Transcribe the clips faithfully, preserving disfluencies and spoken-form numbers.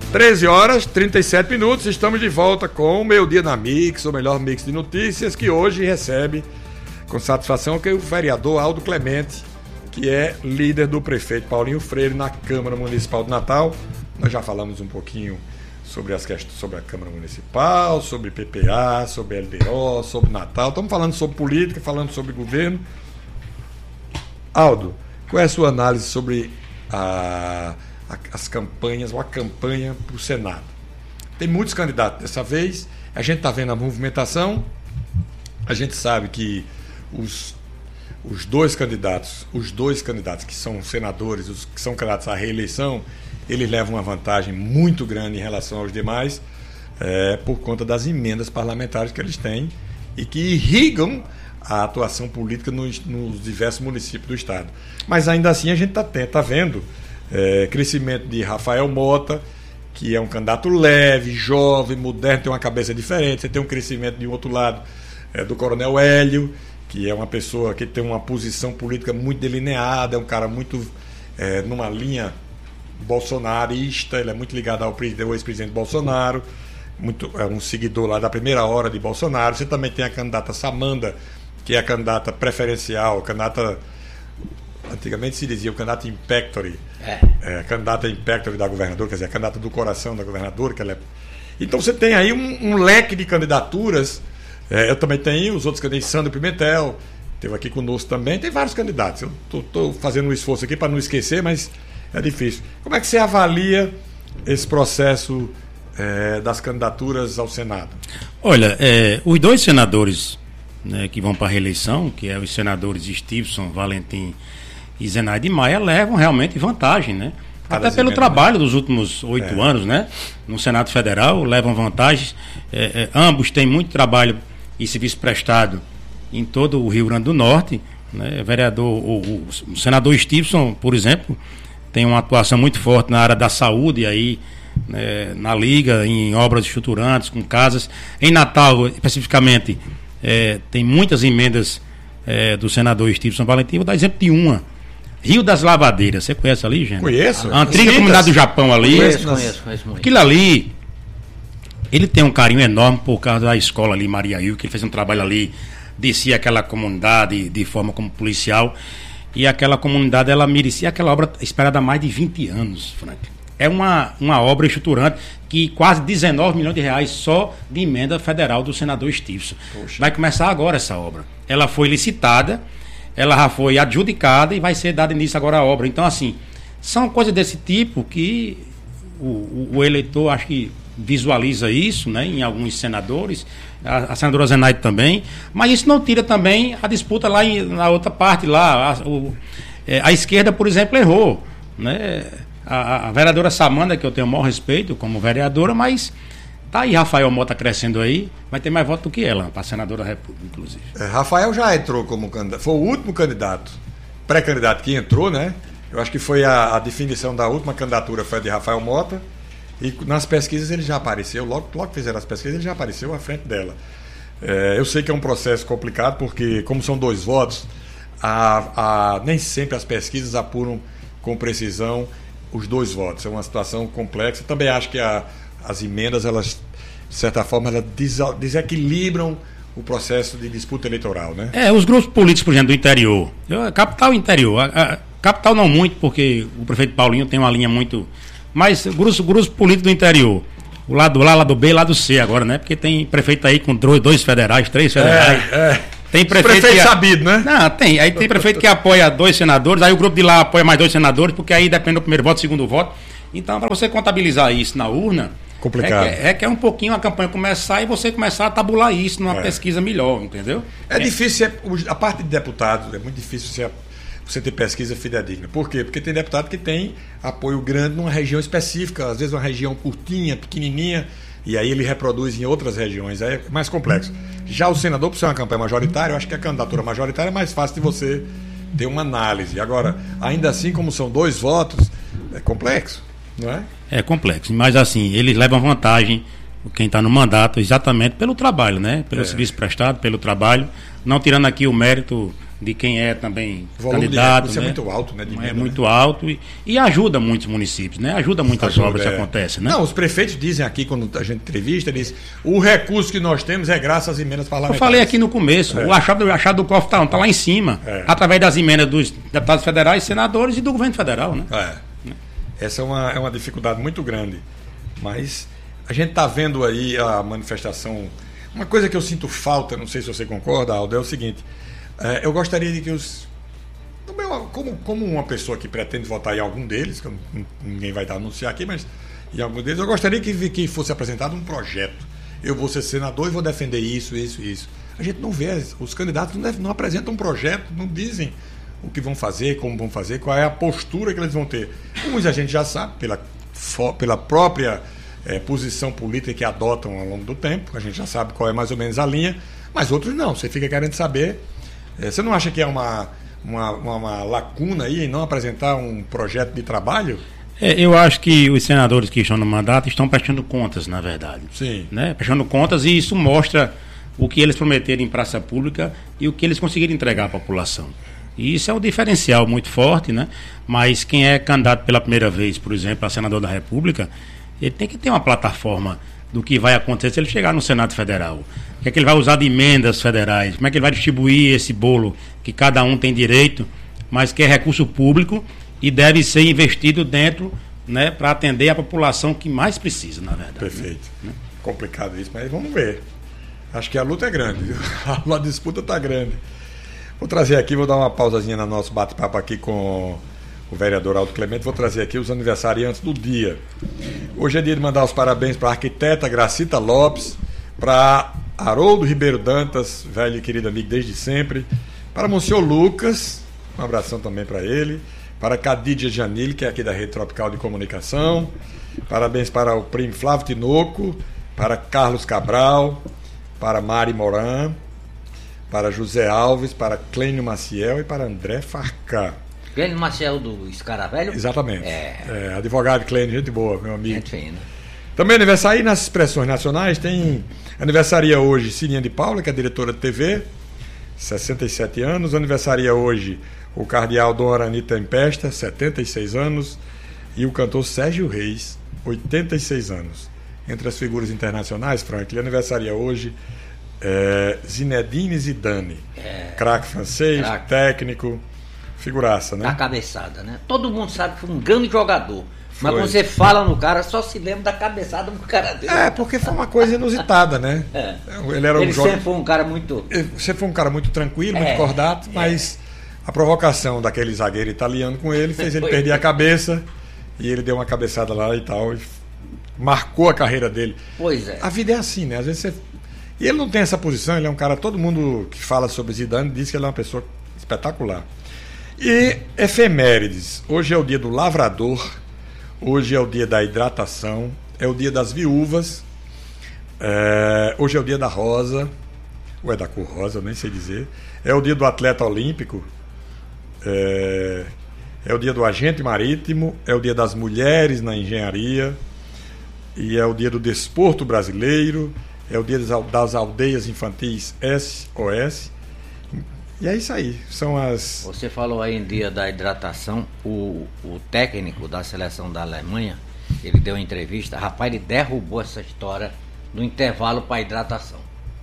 treze horas e trinta e sete minutos, estamos de volta com o Meio Dia na Mix, o melhor mix de notícias, que hoje recebe com satisfação que o vereador Aldo Clemente, que é líder do prefeito Paulinho Freire na Câmara Municipal de Natal. Nós já falamos um pouquinho sobre as questões, sobre a Câmara Municipal, sobre P P A, sobre L D O, sobre Natal. Estamos falando sobre política, falando sobre governo. Aldo, qual é a sua análise sobre a, a, as campanhas, ou a campanha para o Senado? Tem muitos candidatos dessa vez, a gente está vendo a movimentação, a gente sabe que os, os dois candidatos, os dois candidatos que são senadores, os que são candidatos à reeleição, eles levam uma vantagem muito grande em relação aos demais, é, por conta das emendas parlamentares que eles têm e que irrigam a atuação política nos, nos diversos municípios do estado. Mas ainda assim a gente está tá vendo é, crescimento de Rafael Mota, que é um candidato leve, jovem, moderno, tem uma cabeça diferente. Você tem um crescimento de um outro lado é, do Coronel Hélio, que é uma pessoa que tem uma posição política muito delineada, é um cara muito é, numa linha bolsonarista, ele é muito ligado ao, ao ex-presidente Bolsonaro, muito, é um seguidor lá da primeira hora de Bolsonaro. Você também tem a candidata Samanda, que é a candidata preferencial, a candidata, antigamente se dizia o candidato Impectory, é. É, candidata Impectory da governadora, quer dizer, a candidata do coração da governadora, que ela é... Então você tem aí um, um leque de candidaturas. É, eu também tenho os outros candidatos, Sandro Pimentel, esteve aqui conosco também, tem vários candidatos. Eu estou fazendo um esforço aqui para não esquecer, mas é difícil. Como é que você avalia esse processo é, das candidaturas ao Senado? Olha, é, os dois senadores, né, que vão para a reeleição, que é os senadores Stevenson, Valentim e Zenaide Maia, levam realmente vantagem, né? Até pelo emendas, trabalho né? dos últimos oito é. anos, né? No Senado Federal, levam vantagens. É, é, ambos têm muito trabalho e serviço prestado em todo o Rio Grande do Norte, né? Vereador, o, o, o senador Stevenson, por exemplo, tem uma atuação muito forte na área da saúde, aí, né, na Liga, em obras estruturantes, com casas. Em Natal, especificamente, é, tem muitas emendas é, do senador Stevenson Valentim. Vou dar exemplo de uma. Rio das Lavadeiras, você conhece ali, gente? Conheço. A antiga comunidade do Japão ali. Conheço, conheço, conheço muito. Aquilo ali, ele tem um carinho enorme por causa da escola ali, Maria Ilha, que ele fez um trabalho ali, descia aquela comunidade de forma como policial, e aquela comunidade, ela merecia aquela obra esperada há mais de vinte anos, Frank. É uma, uma obra estruturante que quase dezenove milhões de reais só de emenda federal do senador Stevenson. Poxa. Vai começar agora essa obra. Ela foi licitada, ela já foi adjudicada e vai ser dada início agora à obra. Então, assim, são coisas desse tipo que o, o, o eleitor, acho que visualiza isso, né, em alguns senadores, a, a senadora Zenaide também, mas isso não tira também a disputa lá em, na outra parte, lá, a, o, é, a esquerda, por exemplo, errou, né, a, a vereadora Samanda, que eu tenho o maior respeito como vereadora, mas tá aí Rafael Mota crescendo aí, vai ter mais voto do que ela, para senadora da República, inclusive. É, Rafael já entrou como candidato, foi o último candidato, pré-candidato que entrou, né? Eu acho que foi a, a definição da última candidatura foi a de Rafael Mota, e nas pesquisas ele já apareceu, logo, logo que fizeram as pesquisas ele já apareceu à frente dela. É, eu sei que é um processo complicado, porque como são dois votos, a, a, nem sempre as pesquisas apuram com precisão os dois votos, é uma situação complexa. Também acho que a as emendas, elas, de certa forma, elas desequilibram o processo de disputa eleitoral, né? É, os grupos políticos, por exemplo, do interior, eu, capital e interior, a, a, capital não muito, porque o prefeito Paulinho tem uma linha muito, mas grupos, grupos políticos do interior, o lado A, lado B, lado C agora, né? Porque tem prefeito aí com dois federais, três federais. É, é. Tem prefeito, prefeito que, sabido, né? Não, tem. Aí tem prefeito que apoia dois senadores, aí o grupo de lá apoia mais dois senadores, porque aí depende do primeiro voto, do segundo voto. Então, para você contabilizar isso na urna, complicado. É que, é que é um pouquinho a campanha começar e você começar a tabular isso numa é. pesquisa melhor, entendeu? É, é. difícil, a parte de deputados, é muito difícil você, você ter pesquisa fidedigna. Por quê? Porque tem deputado que tem apoio grande numa região específica, às vezes uma região curtinha, pequenininha, e aí ele reproduz em outras regiões, aí é mais complexo. Já o senador, por ser uma campanha majoritária, eu acho que a candidatura majoritária é mais fácil de você ter uma análise. Agora, ainda assim, como são dois votos, é complexo, não é? É complexo, mas assim, eles levam vantagem, quem está no mandato, exatamente pelo trabalho, né? Pelo é. serviço prestado, pelo trabalho, não tirando aqui o mérito de quem é também o volume candidato. De né? é muito alto, né? De é emenda, muito né? alto e, e ajuda muitos municípios, né? Ajuda muitas ajuda, obras é. que acontecem, né? Não, os prefeitos dizem aqui, quando a gente entrevista, diz, o recurso que nós temos é graças às emendas parlamentares. Eu falei aqui no começo, É. o achado, o achado do cofre está tá lá em cima, É. através das emendas dos deputados federais, senadores e do governo federal, né? É. Essa é uma, é uma dificuldade muito grande. Mas a gente está vendo aí a manifestação. Uma coisa que eu sinto falta, não sei se você concorda, Aldo, é o seguinte. É, eu gostaria de que os. Como, como uma pessoa que pretende votar em algum deles, que eu, ninguém vai anunciar aqui, mas em algum deles, eu gostaria que, que fosse apresentado um projeto. Eu vou ser senador e vou defender isso, isso, isso. A gente não vê, os candidatos não, deve, não apresentam um projeto, não dizem o que vão fazer, como vão fazer, qual é a postura que eles vão ter. Uns a gente já sabe, pela, pela própria é, posição política que adotam ao longo do tempo, a gente já sabe qual é mais ou menos a linha, mas outros não, você fica querendo saber. É, você não acha que é uma, uma, uma, uma lacuna aí em não apresentar um projeto de trabalho? É, eu acho que os senadores que estão no mandato estão prestando contas, na verdade. Sim. Né? Prestando contas, e isso mostra o que eles prometeram em praça pública e o que eles conseguiram entregar à população. E isso é um diferencial muito forte, né? Mas quem é candidato pela primeira vez, por exemplo, a senador da República, ele tem que ter uma plataforma do que vai acontecer se ele chegar no Senado Federal. O que é que ele vai usar de emendas federais? Como é que ele vai distribuir esse bolo que cada um tem direito, mas que é recurso público e deve ser investido dentro, né, para atender a população que mais precisa, na verdade. Perfeito. Né? Complicado isso, mas vamos ver. Acho que a luta é grande, viu? A disputa está grande. Vou trazer aqui, vou dar uma pausazinha no nosso bate-papo aqui com o vereador Aldo Clemente. Vou trazer aqui os aniversariantes do dia. Hoje é dia de mandar os parabéns para a arquiteta Gracita Lopes, para Haroldo Ribeiro Dantas, velho e querido amigo desde sempre, para Monsenhor Lucas, um abração também para ele, para Cadidia Janile, que é aqui da Rede Tropical de Comunicação, parabéns para o primo Flávio Tinoco, para Carlos Cabral, para Mari Moran, para José Alves, para Clênio Maciel e para André Farcá. Clênio Maciel do Escaravelho? Exatamente. É. É, advogado Clênio, gente boa, meu amigo. Gente fina. Também aniversário nas expressões nacionais, tem aniversaria hoje Cirinha de Paula, que é diretora de T V, sessenta e sete anos. Aniversaria hoje o cardeal Dom Arani Tempesta, setenta e seis anos. E o cantor Sérgio Reis, oitenta e seis anos. Entre as figuras internacionais, Franklin, aniversaria hoje é, Zinedine Zidane, É. craque francês, Craque. técnico, figuraça, né? Da cabeçada, né? Todo mundo sabe que foi um grande jogador. Mas Foi. quando você fala no cara, só se lembra da cabeçada que o cara deu. É, porque foi uma coisa inusitada, né? É. Ele era um Ele jogador. sempre foi um cara muito... Você foi um cara muito tranquilo, muito É, cordato, é. mas a provocação daquele zagueiro italiano com ele fez ele Foi. perder a cabeça e ele deu uma cabeçada lá e tal, e marcou a carreira dele. Pois é. A vida é assim, né? Às vezes você... E ele não tem essa posição, ele é um cara, todo mundo que fala sobre Zidane diz que ele é uma pessoa espetacular. E efemérides. Hoje é o dia do lavrador, hoje é o dia da hidratação, é o dia das viúvas, é... hoje é o dia da rosa, ou é da cor rosa, eu nem sei dizer. É o dia do atleta olímpico, é... é o dia do agente marítimo, é o dia das mulheres na engenharia, e é o dia do desporto brasileiro, é o dia das aldeias infantis S O S. E é isso aí, são as... Você falou aí em dia da hidratação, o, o técnico da seleção da Alemanha, ele deu uma entrevista, rapaz, ele derrubou essa história no intervalo para hidratação.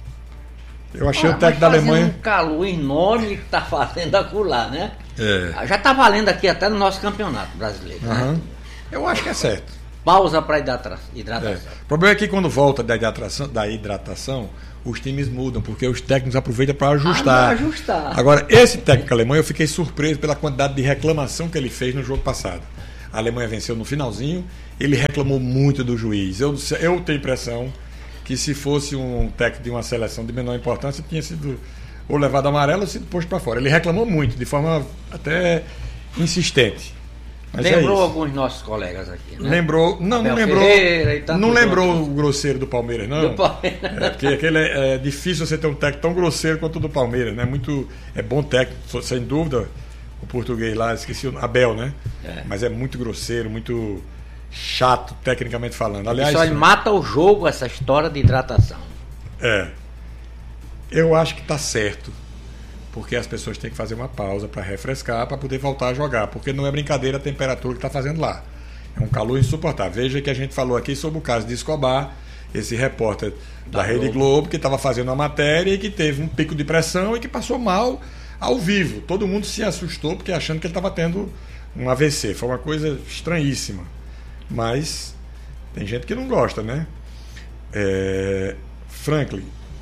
Eu achei Ah, o técnico da mas fazendo Alemanha... um calor enorme que tá fazendo acolá, né? É. Já tá valendo aqui até no nosso campeonato brasileiro, Aham. né? Eu acho que é certo. Pausa para hidratação. É. O problema é que quando volta da hidratação, da hidratação, os times mudam, porque os técnicos aproveitam para ajustar. Ah, ajustar. Agora, esse técnico alemão, eu fiquei surpreso pela quantidade de reclamação que ele fez no jogo passado. A Alemanha venceu no finalzinho, ele reclamou muito do juiz. Eu, eu tenho a impressão que se fosse um técnico de uma seleção de menor importância, tinha sido ou levado amarelo ou sido posto para fora. Ele reclamou muito, de forma até insistente. Mas Lembrou é alguns nossos colegas aqui, né? Lembrou, não, Abel não lembrou. Ferreira e tantos Não lembrou outros. o grosseiro do Palmeiras, não. Do Palmeiras. É, porque aquele é, é difícil você ter um técnico tão grosseiro quanto o do Palmeiras, né? Muito, é bom técnico, sem dúvida. O português lá, esqueci o Abel, né? É. Mas é muito grosseiro, muito chato, tecnicamente falando. Aliás, Só ele mata o jogo essa história de hidratação. é. Eu acho que está certo. porque as pessoas têm que fazer uma pausa para refrescar, para poder voltar a jogar, porque não é brincadeira a temperatura que está fazendo lá. É um calor insuportável. Veja que a gente falou aqui sobre o caso de Escobar, esse repórter da, da Rede Globo, Globo que estava fazendo uma matéria e que teve um pico de pressão e que passou mal ao vivo. Todo mundo se assustou porque achando que ele estava tendo um A V C. Foi uma coisa estranhíssima. Mas tem gente que não gosta, né? É... Franklin,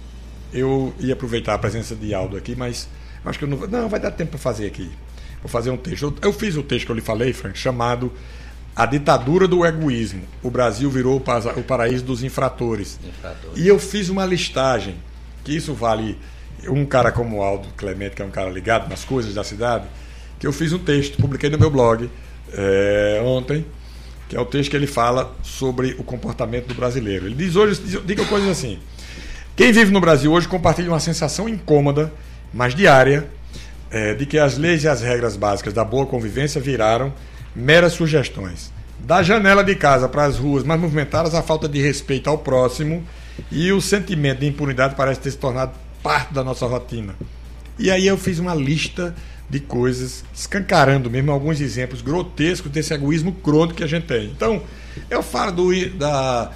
eu ia aproveitar a presença de Aldo aqui, mas acho que eu não vou. Não, vai dar tempo para fazer aqui. Vou fazer um texto. Eu, eu fiz o texto que eu lhe falei, Frank, chamado A Ditadura do Egoísmo. O Brasil virou o paraíso dos infratores. infratores. E eu fiz uma listagem, que isso vale um cara como o Aldo Clemente, que é um cara ligado nas coisas da cidade, que eu fiz um texto, publiquei no meu blog é, ontem, que é o texto que ele fala sobre o comportamento do brasileiro. Ele diz hoje, diga coisas assim: quem vive no Brasil hoje compartilha uma sensação incômoda, mas diária, é, de que as leis e as regras básicas da boa convivência viraram meras sugestões. Da janela de casa para as ruas mais movimentadas, a falta de respeito ao próximo e o sentimento de impunidade parece ter se tornado parte da nossa rotina. E aí eu fiz uma lista de coisas, escancarando mesmo alguns exemplos grotescos desse egoísmo crônico que a gente tem. Então, eu falo do, da,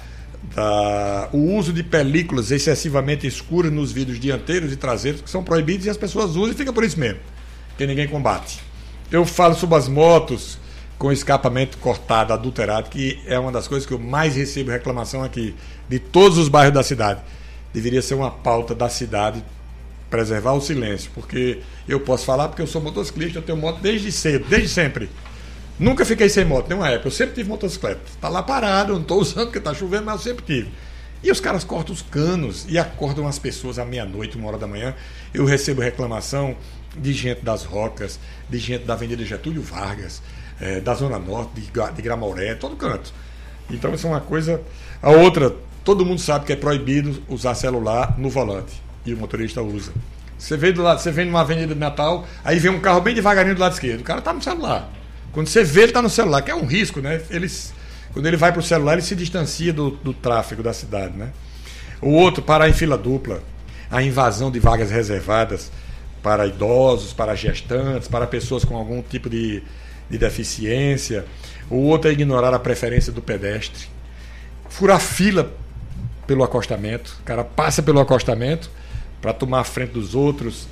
da, o uso de películas excessivamente escuras nos vidros dianteiros e traseiros, que são proibidos, e as pessoas usam e fica por isso mesmo, que ninguém combate. Eu falo sobre as motos com escapamento cortado, adulterado, que é uma das coisas que eu mais recebo reclamação aqui, de todos os bairros da cidade. Deveria ser uma pauta da cidade preservar o silêncio, porque eu posso falar porque eu sou motociclista, eu tenho moto desde cedo, desde sempre. Nunca fiquei sem moto, nenhuma época. Eu sempre tive motocicleta. Está lá parado, eu não estou usando porque está chovendo, mas eu sempre tive. E os caras cortam os canos e acordam as pessoas à meia-noite, uma hora da manhã. Eu recebo reclamação de gente das Rocas, de gente da Avenida Getúlio Vargas, é, da Zona Norte, de, de Gramoré, todo canto. Então isso é uma coisa. A outra, todo mundo sabe que é proibido usar celular no volante. E o motorista usa. Você vem do lado, você vem numa avenida de Natal, aí vem um carro bem devagarinho do lado esquerdo. O cara tá no celular. Quando você vê, ele tá no celular, que é um risco, né? Eles, quando ele vai pro celular, ele se distancia do, do tráfego da cidade, né? O outro, parar em fila dupla. A invasão de vagas reservadas para idosos, para gestantes, para pessoas com algum tipo de, de deficiência. O outro é ignorar a preferência do pedestre. Furar fila pelo acostamento. O cara passa pelo acostamento para tomar a frente dos outros.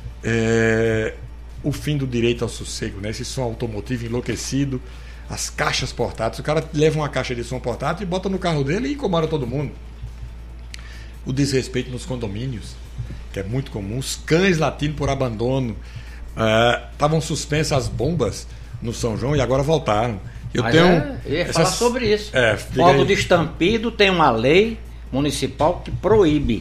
É, o fim do direito ao sossego, né? Esse som automotivo enlouquecido, as caixas portáteis. O cara leva uma caixa de som portátil e bota no carro dele e incomoda todo mundo. O desrespeito nos condomínios, que é muito comum. Os cães latindo por abandono. Estavam é, suspensas as bombas no São João e agora voltaram. Eu Mas tenho é, eu ia essas... falar sobre isso. É, Modo de estampido tem uma lei municipal que proíbe.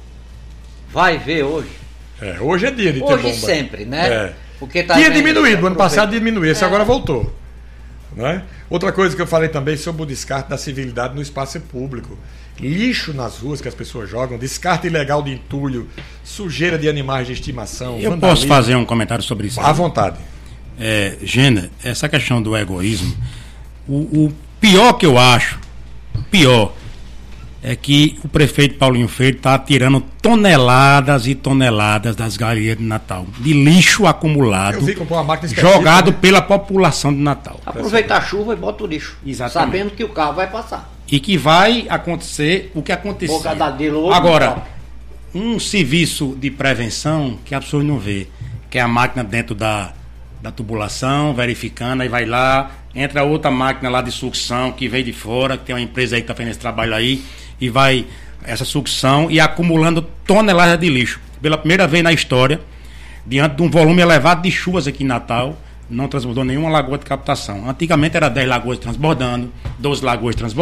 Vai ver hoje. É, hoje é dia de ter hoje bomba. Hoje sempre, né? É. Porque tá Tinha diminuído, no ano passado diminuiu, esse é. agora voltou. Né? Outra coisa que eu falei também sobre o descarte da civilidade no espaço público. Lixo nas ruas que as pessoas jogam, descarte ilegal de entulho, sujeira de animais de estimação. Eu posso fazer um comentário sobre isso? À vontade. É, Gênero, essa questão do egoísmo, o, o pior que eu acho, o pior, é que o prefeito Paulinho Freire está tirando toneladas e toneladas das galerias de Natal, de lixo acumulado, eu vi com uma máquina jogado né? pela população de Natal. Aproveita a chuva e bota o lixo. Exatamente. Sabendo que o carro vai passar. E que vai acontecer o que aconteceu. Bocadadelo, agora, um serviço de prevenção que a pessoa não vê, que é a máquina dentro da, da tubulação, verificando, aí vai lá, entra outra máquina lá de sucção que veio de fora, que tem uma empresa aí que está fazendo esse trabalho aí, e vai essa sucção e acumulando toneladas de lixo. Pela primeira vez na história, diante de um volume elevado de chuvas aqui em Natal, não transbordou nenhuma lagoa de captação. Antigamente era dez lagoas transbordando, doze lagoas transbordando.